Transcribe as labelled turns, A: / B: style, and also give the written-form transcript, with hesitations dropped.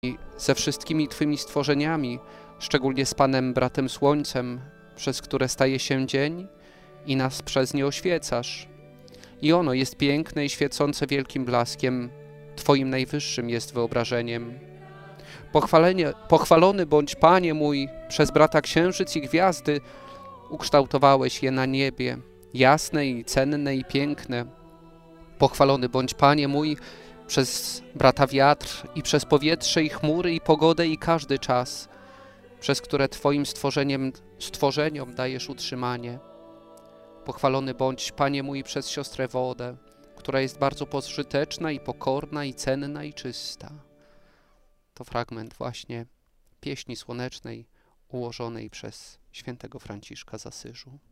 A: i ze wszystkimi Twymi stworzeniami, szczególnie z Panem Bratem Słońcem, przez które staje się dzień i nas przez nie oświecasz. I ono jest piękne i świecące wielkim blaskiem, Twoim najwyższym jest wyobrażeniem. Pochwalony bądź, Panie mój, przez brata księżyc i gwiazdy, ukształtowałeś je na niebie, jasne i cenne i piękne. Pochwalony bądź, Panie mój, przez brata wiatr i przez powietrze i chmury i pogodę i każdy czas, przez które Twoim stworzeniom dajesz utrzymanie. Pochwalony bądź, Panie mój, przez siostrę wodę, która jest bardzo pożyteczna i pokorna i cenna i czysta. To fragment właśnie pieśni słonecznej ułożonej przez świętego Franciszka z Asyżu.